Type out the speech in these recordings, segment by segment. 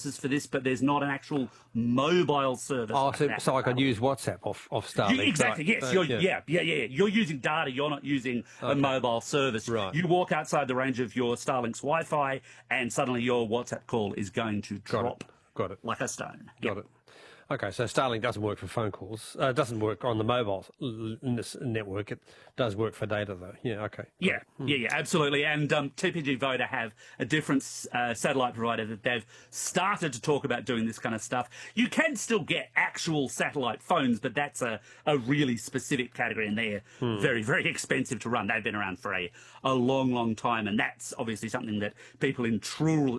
for this, but there's not an actual mobile service. Oh, like so I could use WhatsApp off Starlink. Exactly, right. yes. You're using data, you're not using a mobile service. Right. You walk outside the range of your Starlink's Wi-Fi and suddenly your WhatsApp call is going to drop Got it. like a stone. Got it. Okay, so Starlink doesn't work for phone calls. It doesn't work on the mobile network. It does work for data, though. Yeah, okay. Yeah, absolutely. And TPG Voda have a different satellite provider that they've started to talk about doing this kind of stuff. You can still get actual satellite phones, but that's a really specific category, and they're very, very expensive to run. They've been around for a long, long time, and that's obviously something that people in truly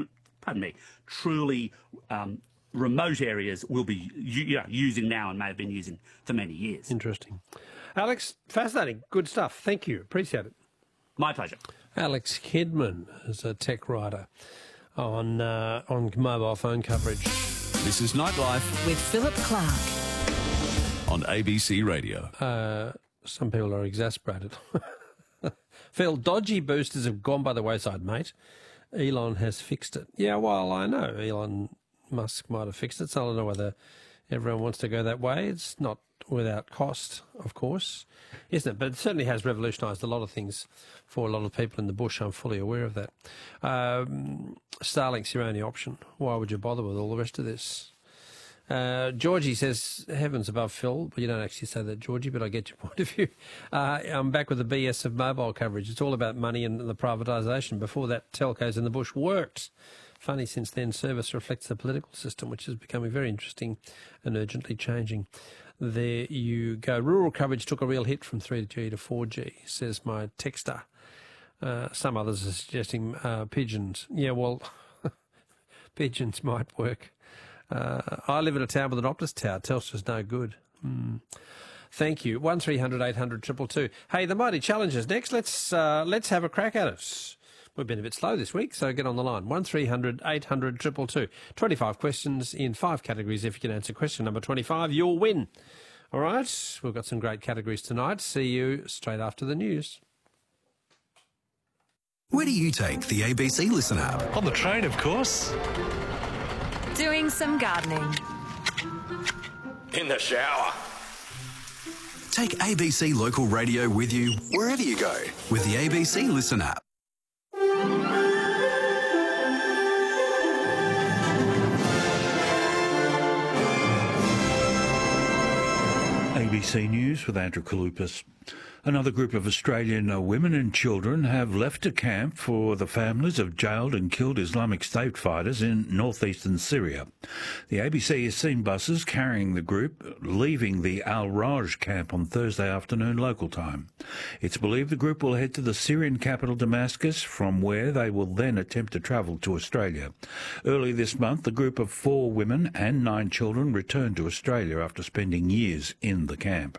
remote areas will be using now and may have been using for many years. Interesting. Alex, fascinating. Good stuff. Thank you. Appreciate it. My pleasure. Alex Kidman is a tech writer on mobile phone coverage. This is Nightlife with Philip Clark on ABC Radio. Some people are exasperated. Phil, dodgy boosters have gone by the wayside, mate. Elon has fixed it. Yeah, well, I know Elon Musk might have fixed it, so I don't know whether everyone wants to go that way. It's not without cost, of course, isn't it? But it certainly has revolutionised a lot of things for a lot of people in the bush. I'm fully aware of that. Starlink's your only option. Why would you bother with all the rest of this? Georgie says, heavens above, Phil. Well, you don't actually say that, Georgie, but I get your point of view. I'm back with the BS of mobile coverage. It's all about money and the privatisation. Before that, telcos in the bush worked. Funny, since then, service reflects the political system, which is becoming very interesting and urgently changing. There you go. Rural coverage took a real hit from 3G to 4G, says my texter. Some others are suggesting pigeons. Yeah, well, pigeons might work. I live in a town with an Optus tower. Telstra's no good. Thank you. 1300 800 222. Hey, the Mighty Challengers next. Let's have a crack at it. We've been a bit slow this week, so get on the line. 1300 800 222. 25 questions in 5 categories. If you can answer question number 25, you'll win. All right, we've got some great categories tonight. See you straight after the news. Where do you take the ABC Listen app? On the train, of course. doing some gardening. In the shower. Take ABC Local Radio with you wherever you go with the ABC Listen app. ABC News with Andrew Kalupas. Another group of Australian women and children have left a camp for the families of jailed and killed Islamic State fighters in northeastern Syria. The ABC has seen buses carrying the group leaving the Al-Raj camp on Thursday afternoon local time. It's believed the group will head to the Syrian capital Damascus, from where they will then attempt to travel to Australia. Early this month, the group of 4 women and 9 children returned to Australia after spending years in the camp.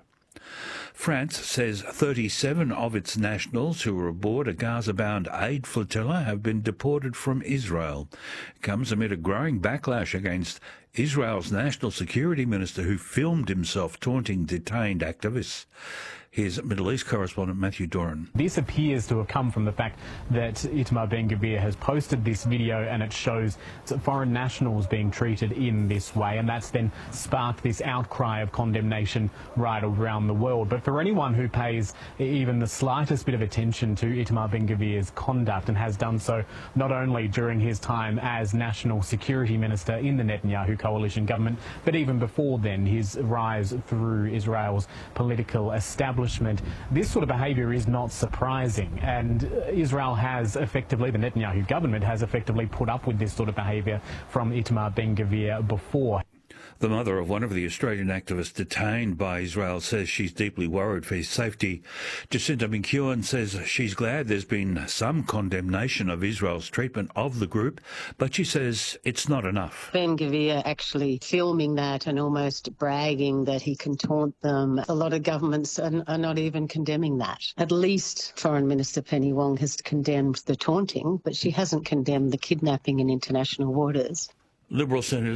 France says 37 of its nationals who were aboard a Gaza-bound aid flotilla have been deported from Israel. It comes amid a growing backlash against Israel's national security minister, who filmed himself taunting detained activists. Here's Middle East correspondent Matthew Doran. This appears to have come from the fact that Itamar Ben-Gvir has posted this video, and it shows foreign nationals being treated in this way, and that's then sparked this outcry of condemnation right around the world. But for anyone who pays even the slightest bit of attention to Itamar Ben-Gvir's conduct, and has done so not only during his time as National Security Minister in the Netanyahu coalition government, but even before then, his rise through Israel's political establishment, this sort of behaviour is not surprising, and Israel has effectively, the Netanyahu government has effectively put up with this sort of behaviour from Itamar Ben-Gvir before. The mother of one of the Australian activists detained by Israel says she's deeply worried for his safety. Jacinta McEwen says she's glad there's been some condemnation of Israel's treatment of the group, but she says it's not enough. Ben-Gvir actually filming that and almost bragging that he can taunt them. A lot of governments are not even condemning that. At least Foreign Minister Penny Wong has condemned the taunting, but she hasn't condemned the kidnapping in international waters. Liberal Senator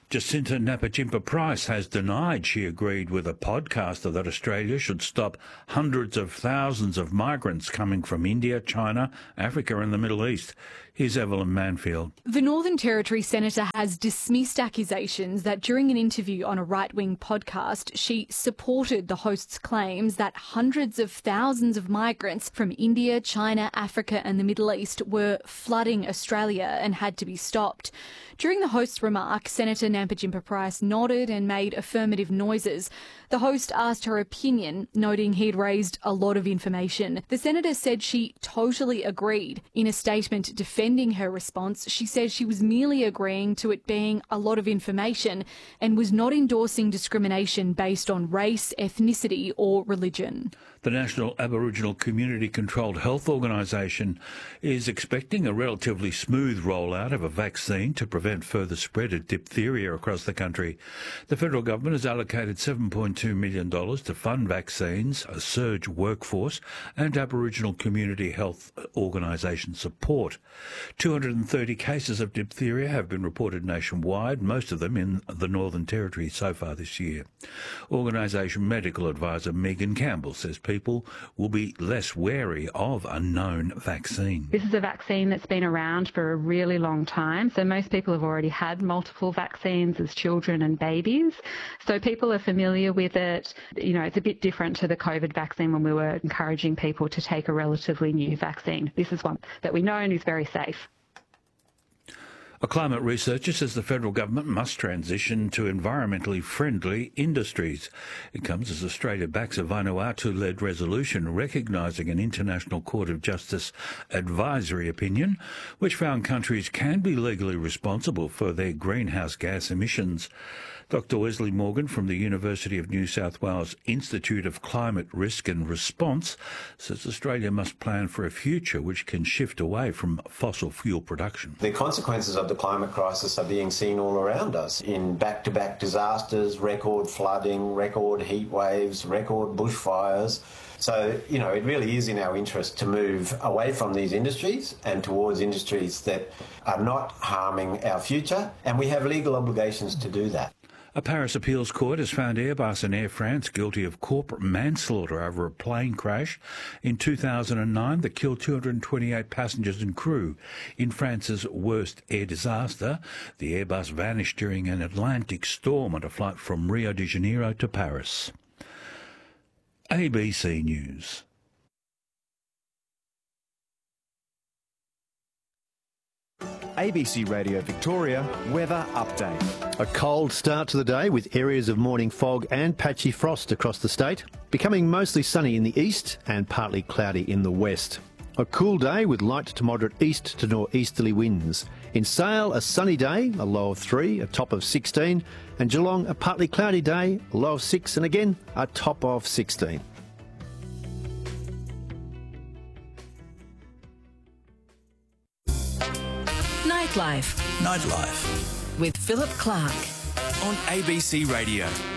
Jacinta Napajimpa-Price has denied she agreed with a podcaster that Australia should stop hundreds of thousands of migrants coming from India, China, Africa and the Middle East. Here's Evelyn Manfield. The Northern Territory Senator has dismissed accusations that during an interview on a right-wing podcast, she supported the host's claims that hundreds of thousands of migrants from India, China, Africa and the Middle East were flooding Australia and had to be stopped. During the host's remark, Senator Napajimpa-Price nodded and made affirmative noises. The host asked her opinion, noting he'd raised a lot of information. The senator said she totally agreed. In a statement defending her response, she said she was merely agreeing to it being a lot of information and was not endorsing discrimination based on race, ethnicity or religion. The National Aboriginal Community Controlled Health Organisation is expecting a relatively smooth rollout of a vaccine to prevent further spread of diphtheria across the country. The federal government has allocated $7.2 million to fund vaccines, a surge workforce and Aboriginal community health organisation support. 230 cases of diphtheria have been reported nationwide, most of them in the Northern Territory so far this year. Organisation medical advisor Megan Campbell says people will be less wary of a known vaccine. This is a vaccine that's been around for a really long time, so most people have already had multiple vaccines as children and babies, so people are familiar with it. You know, it's a bit different to the COVID vaccine when we were encouraging people to take a relatively new vaccine. This is one that we know and is very safe. A climate researcher says the federal government must transition to environmentally friendly industries. It comes as Australia backs a Vanuatu-led resolution recognising an International Court of Justice advisory opinion, which found countries can be legally responsible for their greenhouse gas emissions. Dr Wesley Morgan from the University of New South Wales Institute of Climate Risk and Response says Australia must plan for a future which can shift away from fossil fuel production. The consequences of the climate crisis are being seen all around us in back-to-back disasters, record flooding, record heat waves, record bushfires. So, you know, it really is in our interest to move away from these industries and towards industries that are not harming our future, and we have legal obligations to do that. A Paris appeals court has found Airbus and Air France guilty of corporate manslaughter over a plane crash in 2009 that killed 228 passengers and crew. In France's worst air disaster, the Airbus vanished during an Atlantic storm on a flight from Rio de Janeiro to Paris. ABC News. ABC Radio Victoria weather update. A cold start to the day with areas of morning fog and patchy frost across the state, becoming mostly sunny in the east and partly cloudy in the west. A cool day with light to moderate east to northeasterly winds. In Sale, a sunny day, a low of 3, a top of 16, and Geelong, a partly cloudy day, a low of 6, and again, a top of 16. Nightlife Nightlife with Philip Clark on ABC Radio.